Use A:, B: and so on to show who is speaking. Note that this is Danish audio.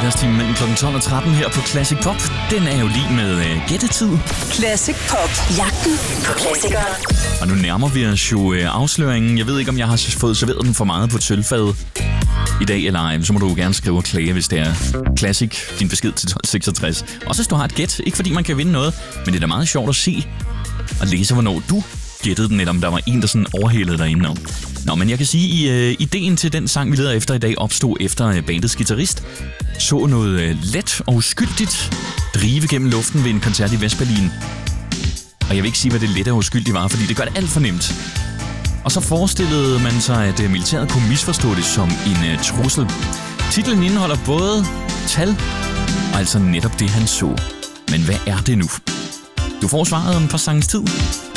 A: fredagstime mellem kl. 12 og 13 her på Classic Pop. Den er jo lige med gættetid.
B: Classic Pop. Jagten på klassikere.
A: Og nu nærmer vi os jo afsløringen. Jeg ved ikke, om jeg har fået serveret den for meget på sølvfadet i dag eller ej. Så må du gerne skrive og klage, hvis det er Classic, din besked til 1266. Også hvis du har et gæt. Ikke fordi man kan vinde noget, men det er da meget sjovt at se og læse, hvornår du gættede den, eller om der var en, der sådan overhælede dig indenom. Nå, men jeg kan sige, at ideen til den sang, vi leder efter i dag, opstod efter bandets guitarist så noget let og uskyldigt drive gennem luften ved en koncert i Vestberlin. Og jeg vil ikke sige, hvad det let og uskyldigt var, fordi det gør det alt for nemt. Og så forestillede man sig, at militæret kunne misforstå det som en trussel. Titlen indeholder både tal og altså netop det, han så. Men hvad er det nu? Du får svaret om et par sangens tid.